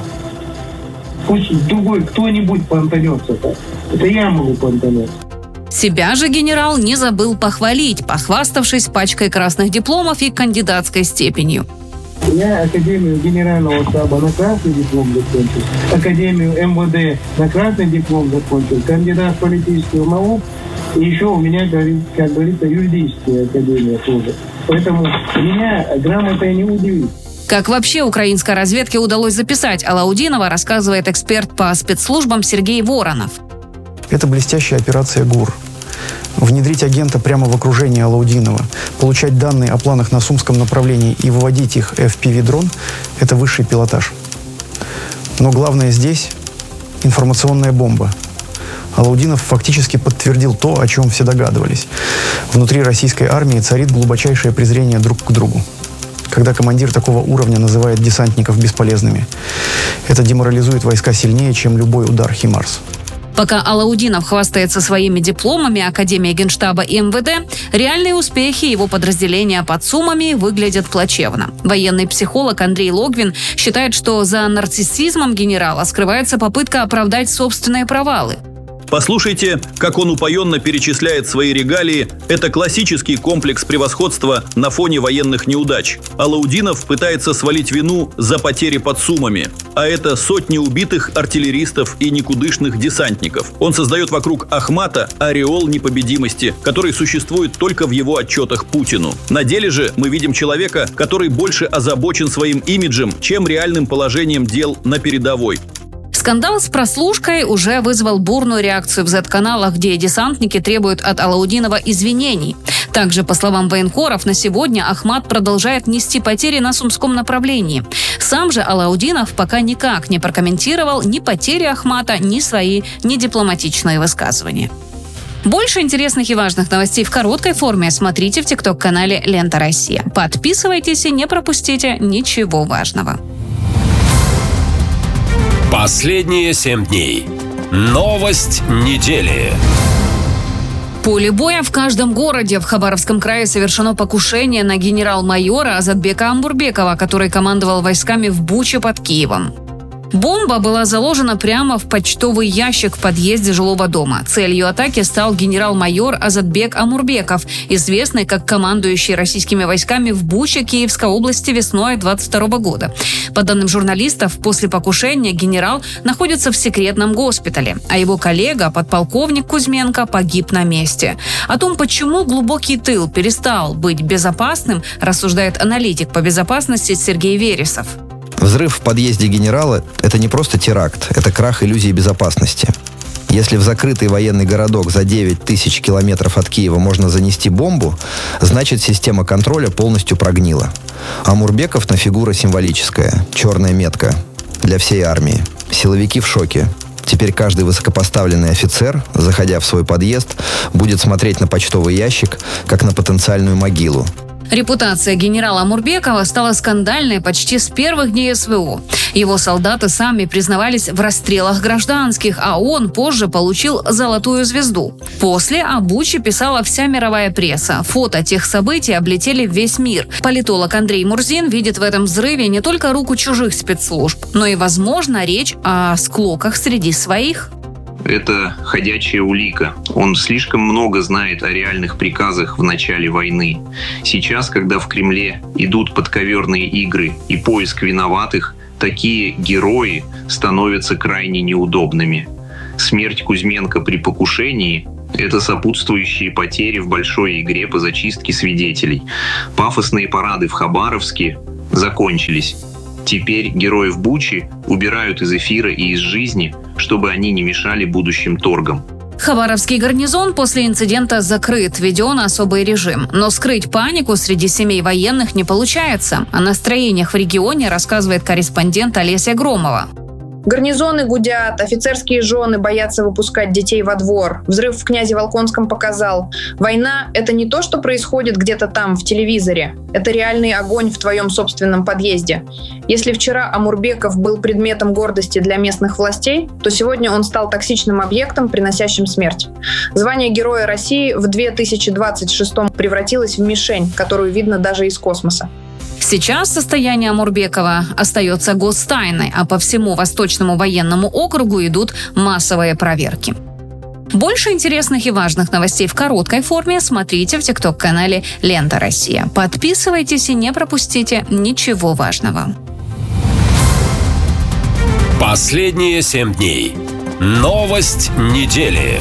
Пусть другой кто-нибудь понтанется так. Это я могу понтануться. Себя же генерал не забыл похвалить, похваставшись пачкой красных дипломов и кандидатской степенью. Я Академию Генерального штаба на красный диплом закончил, Академию МВД на красный диплом закончил, кандидат политических наук, и еще у меня, как говорится, юридическая академия тоже. Поэтому меня грамотой не удивит. Как вообще украинской разведке удалось записать Алаудинова, рассказывает эксперт по спецслужбам Сергей Воронов. Это блестящая операция ГУР. Внедрить агента прямо в окружение Алаудинова, получать данные о планах на Сумском направлении и выводить их FPV-дрон – это высший пилотаж. Но главное здесь – информационная бомба. Алаудинов фактически подтвердил то, о чем все догадывались. Внутри российской армии царит глубочайшее презрение друг к другу. Когда командир такого уровня называет десантников бесполезными, это деморализует войска сильнее, чем любой удар «Химарс». Пока Алаудинов хвастается своими дипломами Академии Генштаба и МВД, реальные успехи его подразделения под Сумами выглядят плачевно. Военный психолог Андрей Логвин считает, что за нарциссизмом генерала скрывается попытка оправдать собственные провалы. Послушайте, как он упоенно перечисляет свои регалии. Это классический комплекс превосходства на фоне военных неудач. Алаудинов пытается свалить вину за потери под Сумами. А это сотни убитых артиллеристов и никудышных десантников. Он создает вокруг Ахмата ореол непобедимости, который существует только в его отчетах Путину. На деле же мы видим человека, который больше озабочен своим имиджем, чем реальным положением дел на передовой. Скандал с прослушкой уже вызвал бурную реакцию в Z-каналах, где десантники требуют от Алаудинова извинений. Также, по словам военкоров, на сегодня Ахмат продолжает нести потери на Сумском направлении. Сам же Алаудинов пока никак не прокомментировал ни потери Ахмата, ни свои недипломатичные высказывания. Больше интересных и важных новостей в короткой форме смотрите в ТикТок-канале «Лента Россия». Подписывайтесь и не пропустите ничего важного. Последние 7 дней. Новость недели. Поле боя в каждом городе. В Хабаровском крае совершено покушение на генерал-майора Азатбека Амбурбекова, который командовал войсками в Буче под Киевом. Бомба была заложена прямо в почтовый ящик в подъезде жилого дома. Целью атаки стал генерал-майор Азатбек Амурбеков, известный как командующий российскими войсками в Буче Киевской области весной 2022 года. По данным журналистов, после покушения генерал находится в секретном госпитале, а его коллега, подполковник Кузьменко, погиб на месте. О том, почему глубокий тыл перестал быть безопасным, рассуждает аналитик по безопасности Сергей Вересов. Взрыв в подъезде генерала – это не просто теракт, это крах иллюзии безопасности. Если в закрытый военный городок за 9 тысяч километров от Киева можно занести бомбу, значит система контроля полностью прогнила. Амурбековна фигура символическая, черная метка для всей армии. Силовики в шоке. Теперь каждый высокопоставленный офицер, заходя в свой подъезд, будет смотреть на почтовый ящик, как на потенциальную могилу. Репутация генерала Амурбекова стала скандальной почти с первых дней СВО. Его солдаты сами признавались в расстрелах гражданских, а он позже получил золотую звезду. После о Буче писала вся мировая пресса. Фото тех событий облетели весь мир. Политолог Андрей Мурзин видит в этом взрыве не только руку чужих спецслужб, но и, возможно, речь о склоках среди своих. Это ходячая улика. Он слишком много знает о реальных приказах в начале войны. Сейчас, когда в Кремле идут подковерные игры и поиск виноватых, такие герои становятся крайне неудобными. Смерть Кузьменко при покушении – это сопутствующие потери в большой игре по зачистке свидетелей. Пафосные парады в Хабаровске закончились. Теперь героев Бучи убирают из эфира и из жизни, чтобы они не мешали будущим торгам. Хабаровский гарнизон после инцидента закрыт, введен особый режим. Но скрыть панику среди семей военных не получается. О настроениях в регионе рассказывает корреспондент Олеся Громова. Гарнизоны гудят, офицерские жены боятся выпускать детей во двор. Взрыв в Князе-Волконском показал. Война – это не то, что происходит где-то там, в телевизоре. Это реальный огонь в твоем собственном подъезде. Если вчера Амурбеков был предметом гордости для местных властей, то сегодня он стал токсичным объектом, приносящим смерть. Звание Героя России в 2026 превратилось в мишень, которую видно даже из космоса. Сейчас состояние Амурбекова остается гостайной, а по всему Восточному военному округу идут массовые проверки. Больше интересных и важных новостей в короткой форме смотрите в ТикТок-канале «Лента Россия». Подписывайтесь и не пропустите ничего важного. Последние 7 дней. Новость недели.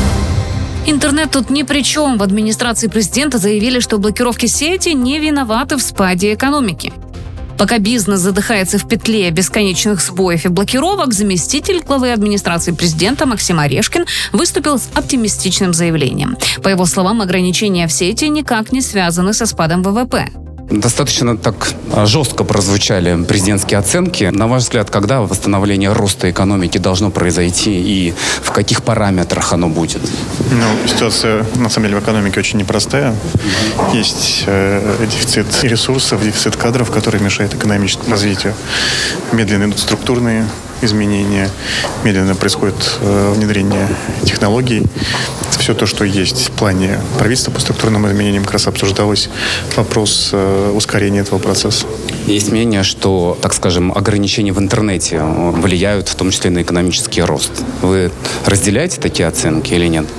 Интернет тут ни при чем. В администрации президента заявили, что блокировки сети не виноваты в спаде экономики. Пока бизнес задыхается в петле бесконечных сбоев и блокировок, заместитель главы администрации президента Максим Орешкин выступил с оптимистичным заявлением. По его словам, ограничения в сети никак не связаны со спадом ВВП. Достаточно так жестко прозвучали президентские оценки. На ваш взгляд, когда восстановление роста экономики должно произойти и в каких параметрах оно будет? Ситуация, на самом деле, в экономике очень непростая. Есть дефицит ресурсов, дефицит кадров, который мешает экономическому развитию. Медленно идут структурные изменения, медленно происходит внедрение технологий. Все то, что есть в плане правительства по структурным изменениям, как раз обсуждалось вопрос ускорения этого процесса. Есть мнение, что, так скажем, ограничения в интернете влияют в том числе на экономический рост. Вы разделяете такие оценки или нет?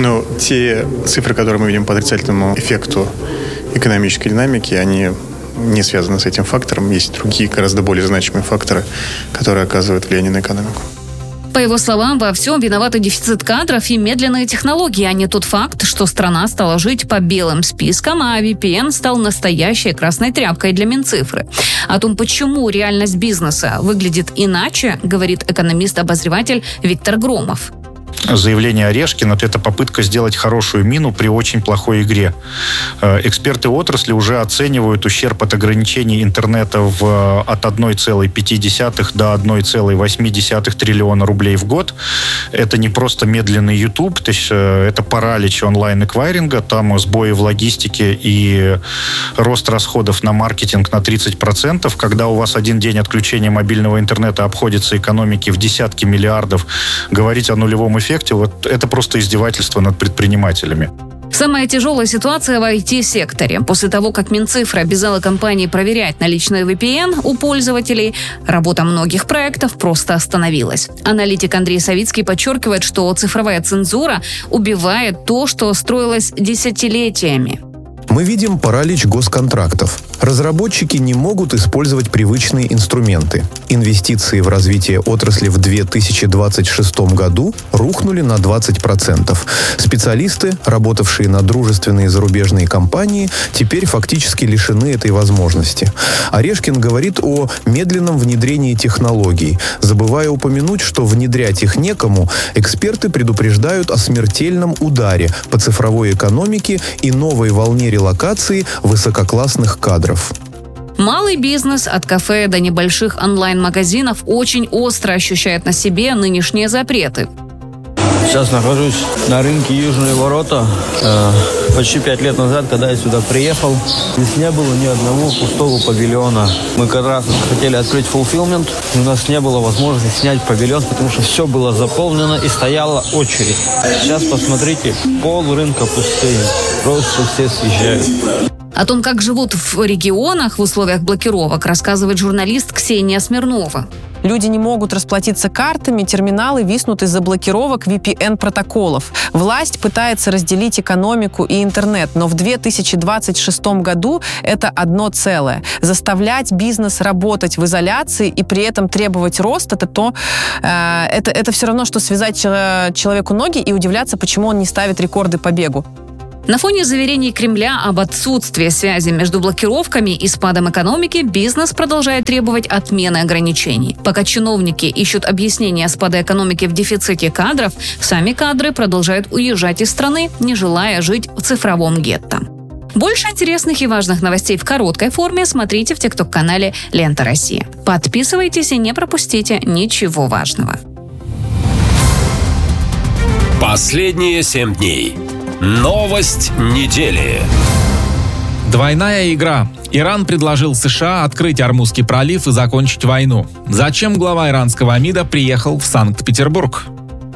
Те цифры, которые мы видим по отрицательному эффекту экономической динамики, они не связаны с этим фактором. Есть другие, гораздо более значимые факторы, которые оказывают влияние на экономику. По его словам, во всем виноваты дефицит кадров и медленные технологии, а не тот факт, что страна стала жить по белым спискам, а VPN стал настоящей красной тряпкой для Минцифры. О том, почему реальность бизнеса выглядит иначе, говорит экономист-обозреватель Виктор Громов. Заявление Орешкина – это попытка сделать хорошую мину при очень плохой игре. Эксперты отрасли уже оценивают ущерб от ограничений интернета от 1,5 до 1,8 триллиона рублей в год. Это не просто медленный YouTube, то есть это паралич онлайн-эквайринга, там сбои в логистике и рост расходов на маркетинг на 30%. Когда у вас один день отключения мобильного интернета обходится экономике в десятки миллиардов, говорить о нулевом эффекте, вот это просто издевательство над предпринимателями. Самая тяжелая ситуация в IT-секторе. После того, как Минцифра обязала компании проверять наличные VPN у пользователей, работа многих проектов просто остановилась. Аналитик Андрей Савицкий подчеркивает, что цифровая цензура убивает то, что строилось десятилетиями. Мы видим паралич госконтрактов. Разработчики не могут использовать привычные инструменты. Инвестиции в развитие отрасли в 2026 году рухнули на 20%. Специалисты, работавшие на дружественные зарубежные компании, теперь фактически лишены этой возможности. Орешкин говорит о медленном внедрении технологий, забывая упомянуть, что внедрять их некому, эксперты предупреждают о смертельном ударе по цифровой экономике и новой волне релокации высококлассных кадров. Малый бизнес от кафе до небольших онлайн-магазинов очень остро ощущает на себе нынешние запреты. Сейчас нахожусь на рынке Южные Ворота. Почти 5 лет назад, когда я сюда приехал, здесь не было ни одного пустого павильона. Мы как раз хотели открыть fulfillment, и у нас не было возможности снять павильон, потому что все было заполнено и стояла очередь. Сейчас посмотрите, пол рынка пустынь. Просто все съезжают. О том, как живут в регионах в условиях блокировок, рассказывает журналист Ксения Смирнова. Люди не могут расплатиться картами, терминалы виснут из-за блокировок VPN-протоколов. Власть пытается разделить экономику и интернет, но в 2026 году это одно целое. Заставлять бизнес работать в изоляции и при этом требовать роста, это все равно, что связать человеку ноги и удивляться, почему он не ставит рекорды по бегу. На фоне заверений Кремля об отсутствии связи между блокировками и спадом экономики, бизнес продолжает требовать отмены ограничений. Пока чиновники ищут объяснения спада экономики в дефиците кадров, сами кадры продолжают уезжать из страны, не желая жить в цифровом гетто. Больше интересных и важных новостей в короткой форме смотрите в ТикТок-канале «Лента Россия». Подписывайтесь и не пропустите ничего важного. Последние 7 дней. Новость недели. Двойная игра. Иран предложил США открыть Ормузский пролив и закончить войну. Зачем глава иранского МИДа приехал в Санкт-Петербург?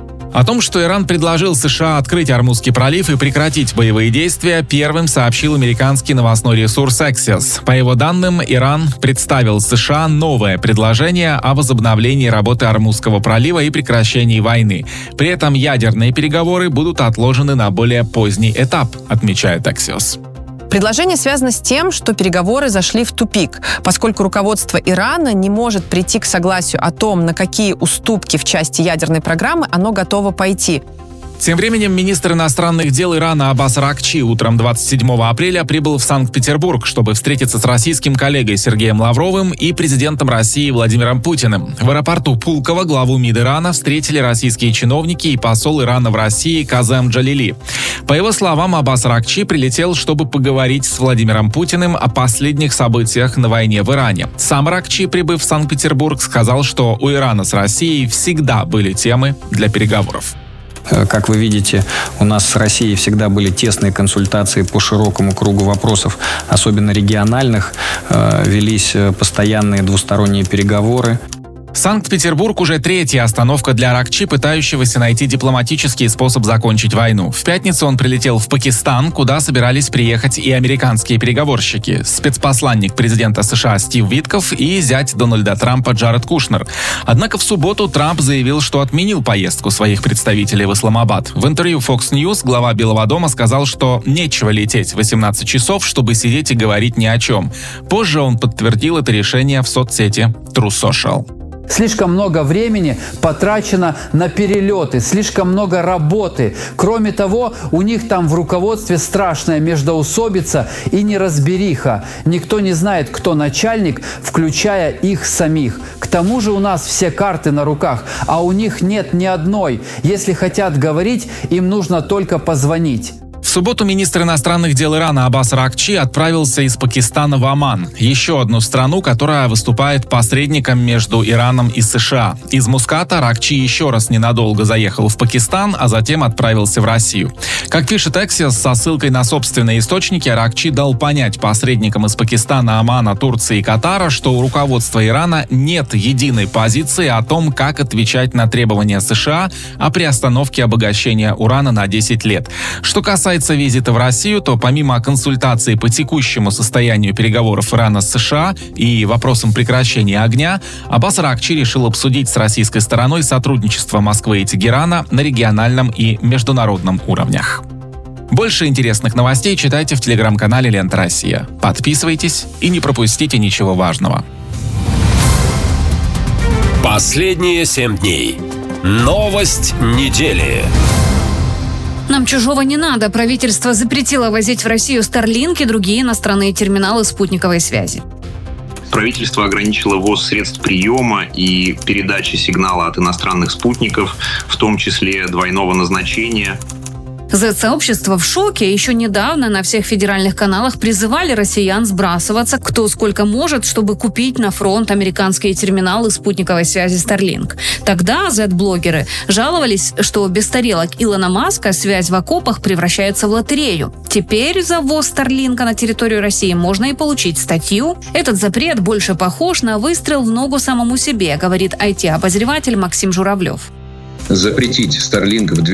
О том, что Иран предложил США открыть Ормузский пролив и прекратить боевые действия, первым сообщил американский новостной ресурс Axios. По его данным, Иран представил США новое предложение о возобновлении работы Ормузского пролива и прекращении войны. При этом ядерные переговоры будут отложены на более поздний этап, отмечает Axios. Предложение связано с тем, что переговоры зашли в тупик, поскольку руководство Ирана не может прийти к согласию о том, на какие уступки в части ядерной программы оно готово пойти. Тем временем министр иностранных дел Ирана Аббас Аракчи утром 27 апреля прибыл в Санкт-Петербург, чтобы встретиться с российским коллегой Сергеем Лавровым и президентом России Владимиром Путиным. В аэропорту Пулково главу МИД Ирана встретили российские чиновники и посол Ирана в России Казем Джалили. По его словам, Аббас Аракчи прилетел, чтобы поговорить с Владимиром Путиным о последних событиях на войне в Иране. Сам Аракчи, прибыв в Санкт-Петербург, сказал, что у Ирана с Россией всегда были темы для переговоров. Как вы видите, у нас с Россией всегда были тесные консультации по широкому кругу вопросов, особенно региональных. Велись постоянные двусторонние переговоры. Санкт-Петербург уже третья остановка для Аракчи, пытающегося найти дипломатический способ закончить войну. В пятницу он прилетел в Пакистан, куда собирались приехать и американские переговорщики, спецпосланник президента США Стив Витков и зять Дональда Трампа Джаред Кушнер. Однако в субботу Трамп заявил, что отменил поездку своих представителей в Исламабад. В интервью Fox News глава Белого дома сказал, что нечего лететь 18 часов, чтобы сидеть и говорить ни о чем. Позже он подтвердил это решение в соцсети True Social. Слишком много времени потрачено на перелеты, слишком много работы. Кроме того, у них там в руководстве страшная междоусобица и неразбериха. Никто не знает, кто начальник, включая их самих. К тому же у нас все карты на руках, а у них нет ни одной. Если хотят говорить, им нужно только позвонить. В субботу министр иностранных дел Ирана Аббас Аракчи отправился из Пакистана в Оман, еще одну страну, которая выступает посредником между Ираном и США. Из Муската Аракчи еще раз ненадолго заехал в Пакистан, а затем отправился в Россию. Как пишет Axios, со ссылкой на собственные источники, Аракчи дал понять посредникам из Пакистана, Омана, Турции и Катара, что у руководства Ирана нет единой позиции о том, как отвечать на требования США о приостановке обогащения урана на 10 лет. Что касается визита в Россию, то помимо консультаций по текущему состоянию переговоров Ирана с США и вопросам прекращения огня, Аббас Аракчи решил обсудить с российской стороной сотрудничество Москвы и Тегерана на региональном и международном уровнях. Больше интересных новостей читайте в телеграм-канале «Лента Россия». Подписывайтесь и не пропустите ничего важного. Последние 7 дней. Новость недели. Нам чужого не надо. Правительство запретило возить в Россию Starlink и другие иностранные терминалы спутниковой связи. Правительство ограничило ввоз средств приема и передачи сигнала от иностранных спутников, в том числе двойного назначения. Z-сообщество в шоке. Еще недавно на всех федеральных каналах призывали россиян сбрасываться кто сколько может, чтобы купить на фронт американские терминалы спутниковой связи Starlink. Тогда Z-блогеры жаловались, что без тарелок Илона Маска связь в окопах превращается в лотерею. Теперь за ввоз Starlink на территорию России можно и получить статью. Этот запрет больше похож на выстрел в ногу самому себе, говорит IT-обозреватель Максим Журавлев. Запретить Starlink в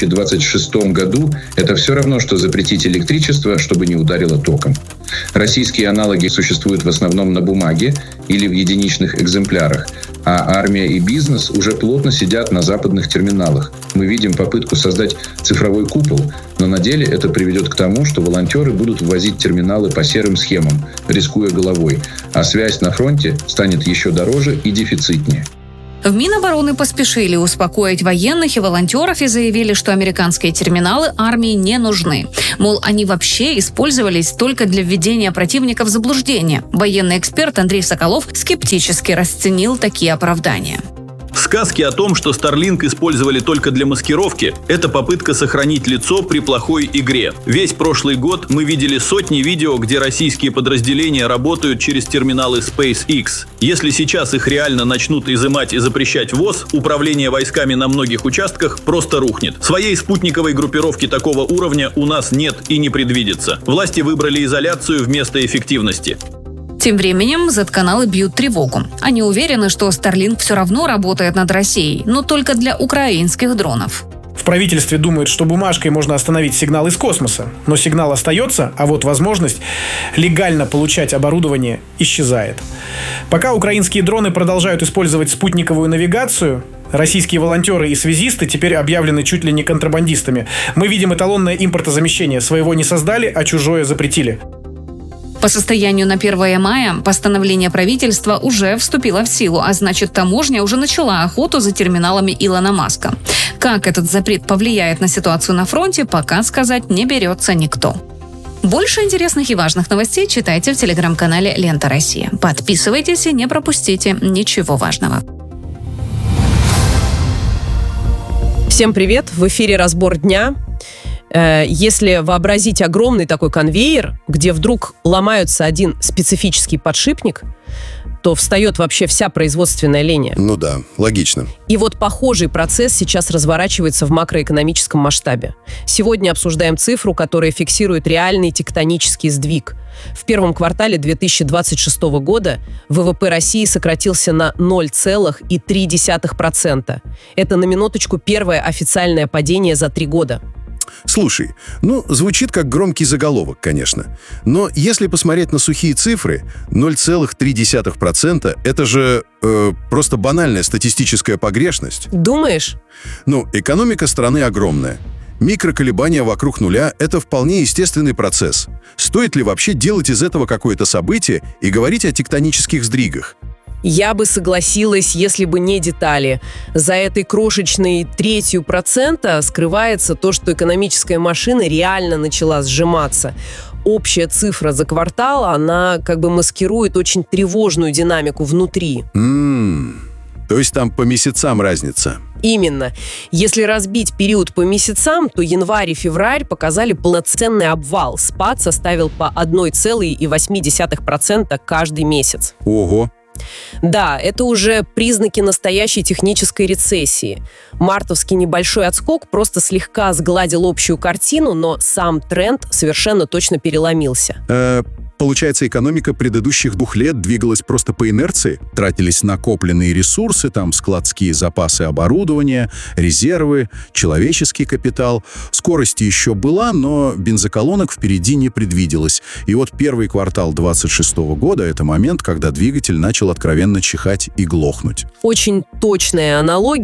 2026 году – это все равно, что запретить электричество, чтобы не ударило током. Российские аналоги существуют в основном на бумаге или в единичных экземплярах, а армия и бизнес уже плотно сидят на западных терминалах. Мы видим попытку создать цифровой купол, но на деле это приведет к тому, что волонтеры будут ввозить терминалы по серым схемам, рискуя головой, а связь на фронте станет еще дороже и дефицитнее. В Минобороны поспешили успокоить военных и волонтеров и заявили, что американские терминалы армии не нужны. Мол, они вообще использовались только для введения противника в заблуждение. Военный эксперт Андрей Соколов скептически расценил такие оправдания. Сказки о том, что Starlink использовали только для маскировки, это попытка сохранить лицо при плохой игре. Весь прошлый год мы видели сотни видео, где российские подразделения работают через терминалы SpaceX. Если сейчас их реально начнут изымать и запрещать ввоз, управление войсками на многих участках просто рухнет. Своей спутниковой группировки такого уровня у нас нет и не предвидится. Власти выбрали изоляцию вместо эффективности. Тем временем Z-каналы бьют тревогу. Они уверены, что Starlink все равно работает над Россией, но только для украинских дронов. В правительстве думают, что бумажкой можно остановить сигнал из космоса. Но сигнал остается, а вот возможность легально получать оборудование исчезает. Пока украинские дроны продолжают использовать спутниковую навигацию, российские волонтеры и связисты теперь объявлены чуть ли не контрабандистами. Мы видим эталонное импортозамещение. Своего не создали, а чужое запретили. По состоянию на 1 мая постановление правительства уже вступило в силу, а значит, таможня уже начала охоту за терминалами Илона Маска. Как этот запрет повлияет на ситуацию на фронте, пока сказать не берется никто. Больше интересных и важных новостей читайте в телеграм-канале «Лента Россия». Подписывайтесь и не пропустите ничего важного. Всем привет! В эфире «Разбор дня». Если вообразить огромный такой конвейер, где вдруг ломаются один специфический подшипник, то встает вообще вся производственная линия. Ну да, логично. И вот похожий процесс сейчас разворачивается в макроэкономическом масштабе. Сегодня обсуждаем цифру, которая фиксирует реальный тектонический сдвиг. В первом квартале 2026 года ВВП России сократился на 0,3%. Это на минуточку первое официальное падение за 3 года. Слушай, звучит как громкий заголовок, конечно. Но если посмотреть на сухие цифры, 0,3% это же просто банальная статистическая погрешность. Думаешь? Экономика страны огромная. Микроколебания вокруг нуля – это вполне естественный процесс. Стоит ли вообще делать из этого какое-то событие и говорить о тектонических сдвигах? Я бы согласилась, если бы не детали. За этой крошечной 0,3% скрывается то, что экономическая машина реально начала сжиматься. Общая цифра за квартал, она как бы маскирует очень тревожную динамику внутри. То есть там по месяцам разница? Именно. Если разбить период по месяцам, то январь и февраль показали полноценный обвал. Спад составил по 1,8% каждый месяц. Ого! Да, это уже признаки настоящей технической рецессии. Мартовский небольшой отскок просто слегка сгладил общую картину, но сам тренд совершенно точно переломился. Получается, экономика предыдущих 2 лет двигалась просто по инерции? Тратились накопленные ресурсы, складские запасы оборудования, резервы, человеческий капитал. Скорость еще была, но бензоколонок впереди не предвиделось. И вот первый квартал 2026 года – это момент, когда двигатель начал откровенно чихать и глохнуть. Очень точная аналогия.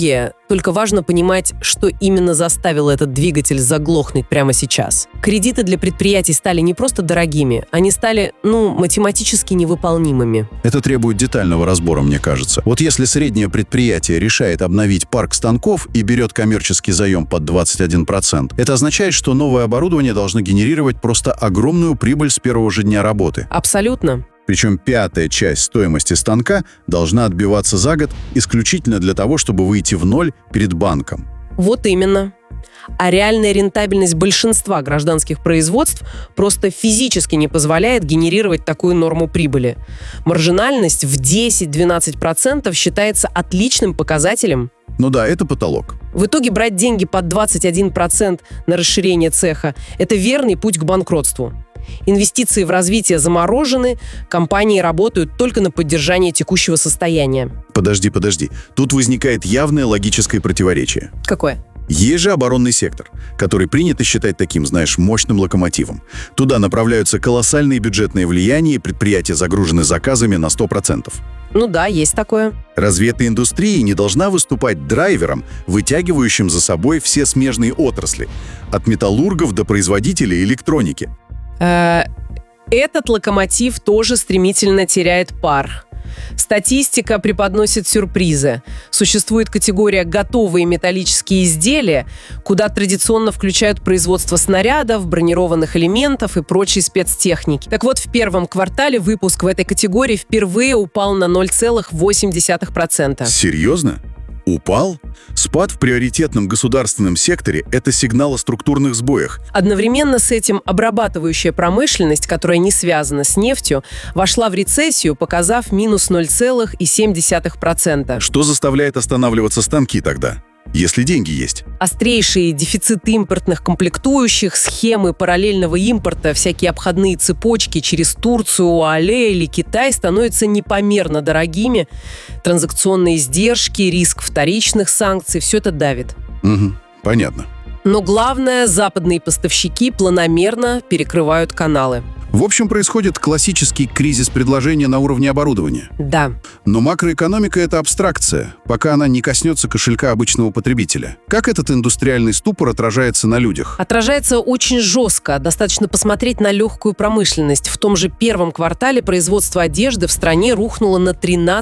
Только важно понимать, что именно заставило этот двигатель заглохнуть прямо сейчас. Кредиты для предприятий стали не просто дорогими, они стали, математически невыполнимыми. Это требует детального разбора, мне кажется. Вот если среднее предприятие решает обновить парк станков и берет коммерческий заем под 21%, это означает, что новое оборудование должно генерировать просто огромную прибыль с первого же дня работы. Абсолютно. Причем 1/5 часть стоимости станка должна отбиваться за год исключительно для того, чтобы выйти в ноль перед банком. Вот именно. А реальная рентабельность большинства гражданских производств просто физически не позволяет генерировать такую норму прибыли. Маржинальность в 10-12% считается отличным показателем. Ну да, это потолок. В итоге брать деньги под 21% на расширение цеха – это верный путь к банкротству. Инвестиции в развитие заморожены, компании работают только на поддержание текущего состояния. Подожди. Тут возникает явное логическое противоречие. Какое? Есть же оборонный сектор, который принято считать таким, мощным локомотивом. Туда направляются колоссальные бюджетные влияния, и предприятия загружены заказами на 100%. Ну да, есть такое. Разве эта индустрия не должна выступать драйвером, вытягивающим за собой все смежные отрасли, от металлургов до производителей электроники? Этот локомотив тоже стремительно теряет пар. Статистика преподносит сюрпризы. Существует категория «готовые металлические изделия», куда традиционно включают производство снарядов, бронированных элементов и прочей спецтехники. Так вот, в первом квартале выпуск в этой категории впервые упал на 0,8%. Серьезно? Упал? Спад в приоритетном государственном секторе – это сигнал о структурных сбоях. Одновременно с этим обрабатывающая промышленность, которая не связана с нефтью, вошла в рецессию, показав минус 0,7%. Что заставляет останавливаться станки тогда? Если деньги есть. Острейший дефицит импортных комплектующих, схемы параллельного импорта, всякие обходные цепочки через Турцию, ОАЭ или Китай становятся непомерно дорогими. Транзакционные издержки, риск вторичных санкций – все это давит. Угу, понятно. Но главное, западные поставщики планомерно перекрывают каналы. В общем, происходит классический кризис предложения на уровне оборудования. Да. Но макроэкономика – это абстракция, пока она не коснется кошелька обычного потребителя. Как этот индустриальный ступор отражается на людях? Отражается очень жестко. Достаточно посмотреть на легкую промышленность. В том же первом квартале производство одежды в стране рухнуло на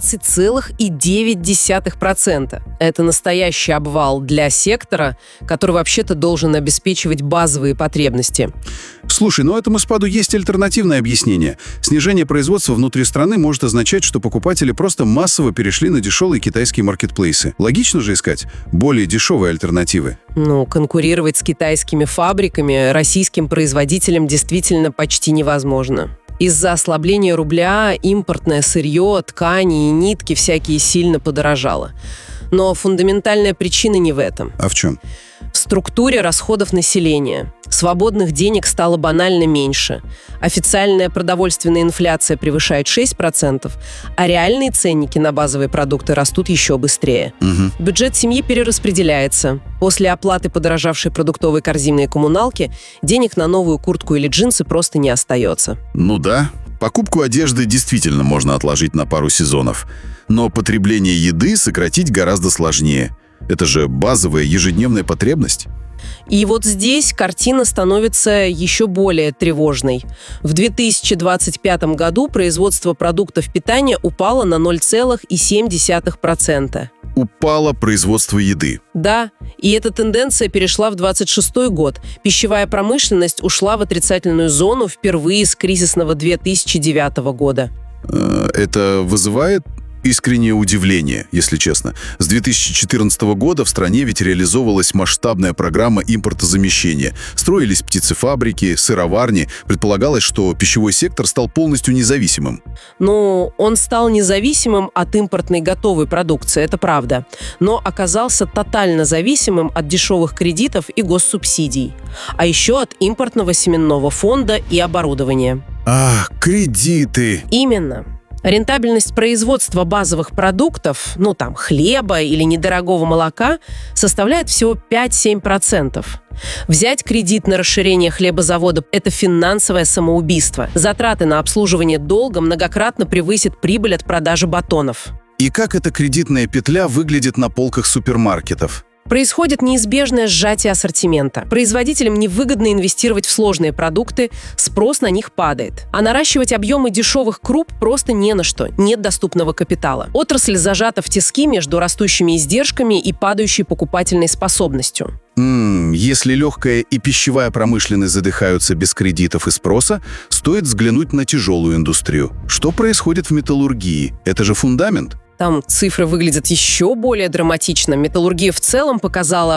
13,9%. Это настоящий обвал для сектора, который вообще-то должен обеспечивать базовые потребности. Слушай, этому спаду есть альтернативное объяснение. Снижение производства внутри страны может означать, что покупатели просто массово перешли на дешевые китайские маркетплейсы. Логично же искать более дешевые альтернативы. Конкурировать с китайскими фабриками российским производителям действительно почти невозможно. Из-за ослабления рубля импортное сырье, ткани и нитки всякие сильно подорожало. Но фундаментальная причина не в этом. А в чем? В структуре расходов населения. Свободных денег стало банально меньше. Официальная продовольственная инфляция превышает 6%, а реальные ценники на базовые продукты растут еще быстрее. Бюджет семьи перераспределяется. После оплаты подорожавшей продуктовой корзины и коммуналки денег на новую куртку или джинсы просто не остается. Ну да, покупку одежды действительно можно отложить на пару сезонов. Но потребление еды сократить гораздо сложнее. Это же базовая ежедневная потребность. И вот здесь картина становится еще более тревожной. В 2025 году производство продуктов питания упало на 0,7%. Упало производство еды. Да, и эта тенденция перешла в 2026 год. Пищевая промышленность ушла в отрицательную зону впервые с кризисного 2009 года. Это вызывает искреннее удивление, если честно. С 2014 года в стране ведь реализовывалась масштабная программа импортозамещения. Строились птицефабрики, сыроварни. Предполагалось, что пищевой сектор стал полностью независимым. Он стал независимым от импортной готовой продукции, это правда. Но оказался тотально зависимым от дешевых кредитов и госсубсидий. А еще от импортного семенного фонда и оборудования. Кредиты! Именно. Рентабельность производства базовых продуктов, хлеба или недорогого молока, составляет всего 5-7%. Взять кредит на расширение хлебозавода – это финансовое самоубийство. Затраты на обслуживание долга многократно превысят прибыль от продажи батонов. И как эта кредитная петля выглядит на полках супермаркетов? Происходит неизбежное сжатие ассортимента. Производителям невыгодно инвестировать в сложные продукты, спрос на них падает. А наращивать объемы дешевых круп просто не на что, нет доступного капитала. Отрасль зажата в тиски между растущими издержками и падающей покупательной способностью. Если легкая и пищевая промышленность задыхаются без кредитов и спроса, стоит взглянуть на тяжелую индустрию. Что происходит в металлургии? Это же фундамент. Там цифры выглядят еще более драматично. Металлургия в целом показала